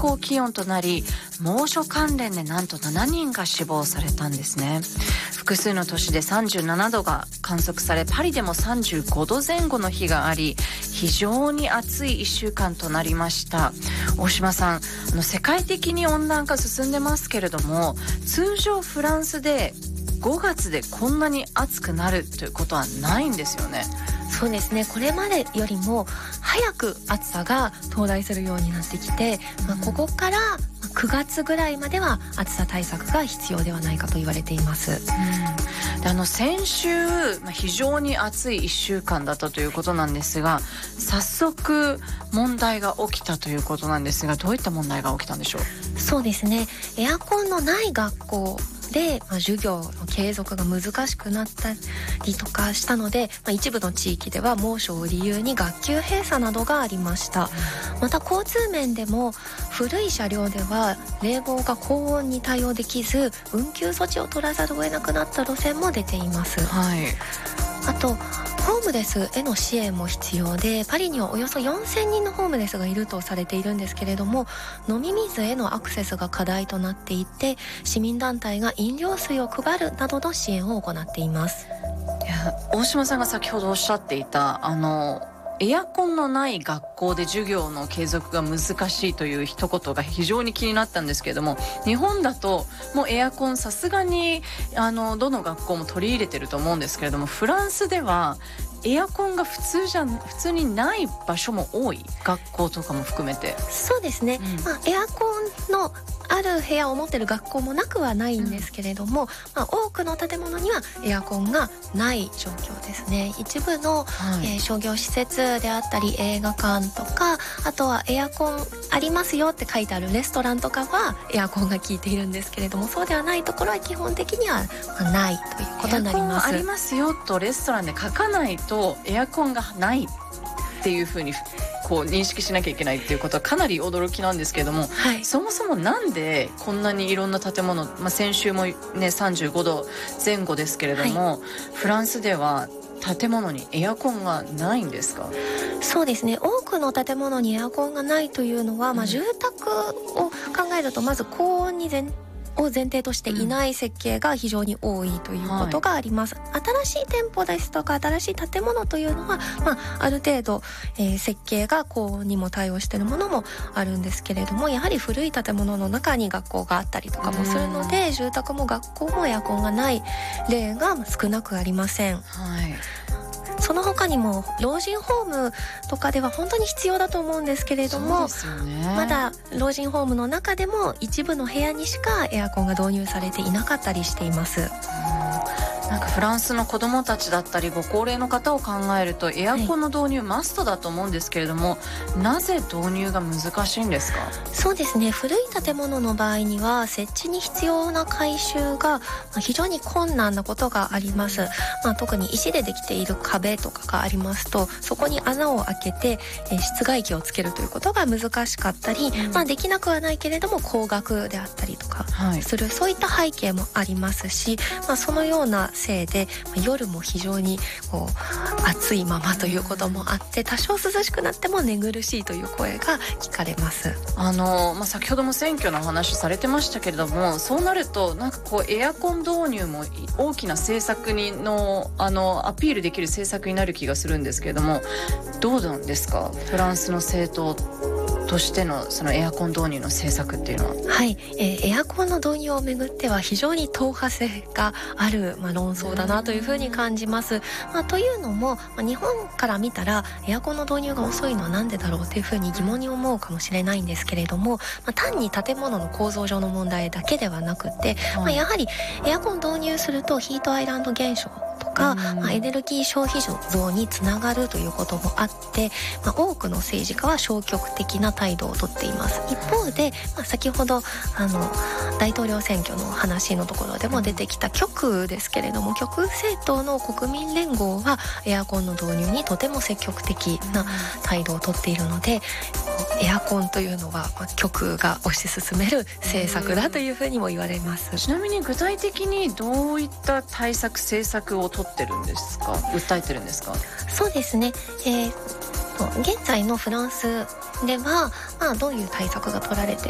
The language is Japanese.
高気温となり、猛暑関連でなんと7人が死亡されたんですね。複数の都市で37度が観測され、パリでも35度前後の日があり、非常に暑い1週間となりました。大島さん、世界的に温暖化進んでますけれども、通常フランスで5月でこんなに暑くなるということはないんですよね。 そうですね、これまでよりも早く暑さが到来するようになってきて、ここから9月ぐらいまでは暑さ対策が必要ではないかと言われています。 で先週、非常に暑い1週間だったということなんですが、早速問題が起きたということなんですが、どういった問題が起きたんでしょう？ そうですね、エアコンのない学校で、授業の継続が難しくなったりとかしたので、一部の地域では猛暑を理由に学級閉鎖などがありました。また交通面でも古い車両では冷房が高温に対応できず、運休措置を取らざるを得なくなった路線も出ています。あとホームレスへの支援も必要で、パリにはおよそ4000人のホームレスがいるとされているんですけれども、飲み水へのアクセスが課題となっていて、市民団体が飲料水を配るなどの支援を行っています。 大島さんが先ほどおっしゃっていたエアコンのない学校で授業の継続が難しいという一言が非常に気になったんですけれども、日本だともうエアコンさすがにどの学校も取り入れてると思うんですけれども、フランスではエアコンが普通にない場所も多い、学校とかも含めて。 そうですね、エアコンのある部屋を持っている学校もなくはないんですけれども、多くの建物にはエアコンがない状況ですね。一部の、商業施設であったり映画館とか、あとはエアコンありますよって書いてあるレストランとかはエアコンが効いているんですけれども、そうではないところは基本的にはないということになります。 エアコンありますよとレストランで書かないとエアコンがないっていうふうに認識しなきゃいけないっていうことはかなり驚きなんですけども、そもそもなんでこんなにいろんな建物、先週もね35度前後ですけれども、フランスでは建物にエアコンがないんですか？ そうですね、多くの建物にエアコンがないというのは、住宅を考えるとまず高温にを前提としていない設計が非常に多いということがあります。新しい店舗ですとか新しい建物というのは、ある程度、設計が高温にも対応しているものもあるんですけれども、やはり古い建物の中に学校があったりとかもするので、住宅も学校もエアコンがない例が少なくありません。その他にも老人ホームとかでは本当に必要だと思うんですけれども、まだ老人ホームの中でも一部の部屋にしかエアコンが導入されていなかったりしています。 なんかフランスの子どもたちだったりご高齢の方を考えるとエアコンの導入マストだと思うんですけれども、なぜ導入が難しいんですか？ そうですね、古い建物の場合には設置に必要な改修が非常に困難なことがあります。特に石でできている壁とかがありますと、そこに穴を開けて室外機をつけるということが難しかったり、できなくはないけれども高額であったりとかする、そういった背景もありますし、そのようなせいで夜も非常に暑いままということもあって、多少涼しくなっても寝苦しいという声が聞かれます。 先ほども選挙の話されてましたけれども、そうなるとなんかエアコン導入も大きな政策のアピールできる政策になる気がするんですけれども、どうなんですか？フランスの政党としてのそのエアコン導入の政策っていうのは。 エアコンの導入をめぐっては非常に党派性がある、論争だなというふうに感じます。というのも、日本から見たらエアコンの導入が遅いのはなんでだろうというふうに疑問に思うかもしれないんですけれども、単に建物の構造上の問題だけではなくて、やはりエアコン導入するとヒートアイランド現象とか、エネルギー消費増につながるということもあって、多くの政治家は消極的な態度をとっています。一方で、先ほど大統領選挙の話のところでも出てきた極右ですけれども、極右政党の国民連合はエアコンの導入にとても積極的な態度をとっているので、エアコンというのは極右が推し進める政策だというふうにも言われます。 ちなみに具体的にどういった対策政策を取ってるんですか？訴えてるんですか？ そうですね、現在のフランスでは、どういう対策が取られて